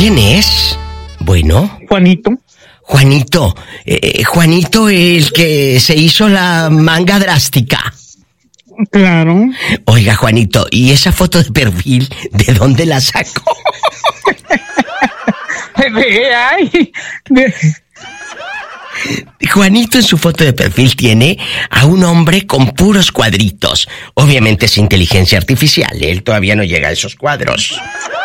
¿Quién es? Bueno. Juanito. Juanito, el que se hizo la manga drástica. Claro. Oiga, Juanito, ¿y esa foto de perfil, de dónde la sacó? Juanito en su foto de perfil tiene a un hombre con puros cuadritos. Obviamente es inteligencia artificial, él todavía no llega a esos cuadros.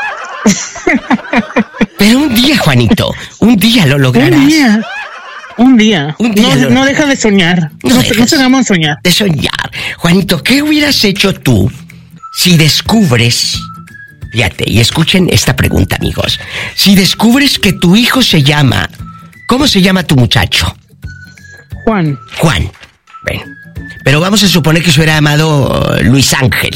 Pero un día, Juanito, un día lo lograrás. Un día. No deja de soñar. No tengamos de soñar. De soñar. Juanito, ¿qué hubieras hecho tú si descubres... Fíjate, y escuchen esta pregunta, amigos. Si descubres que tu hijo se llama... ¿Cómo se llama tu muchacho? Juan. Bueno, pero vamos a suponer que se hubiera llamado Luis Ángel.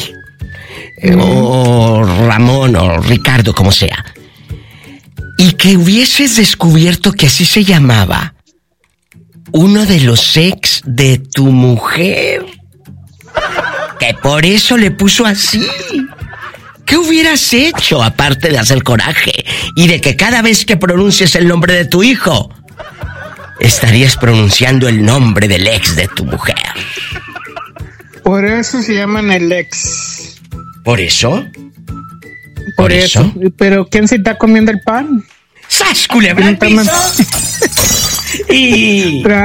O Ramón, o Ricardo, como sea. Y que hubieses descubierto que así se llamaba uno de los ex de tu mujer. Que por eso le puso así. ¿Qué hubieras hecho aparte de hacer coraje? Y de que cada vez que pronuncies el nombre de tu hijo, estarías pronunciando el nombre del ex de tu mujer. Por eso se llaman el ex. ¿Por eso? ¿Por eso? ¿Pero quién se está comiendo el pan? ¡Sas, culebra al piso! Y...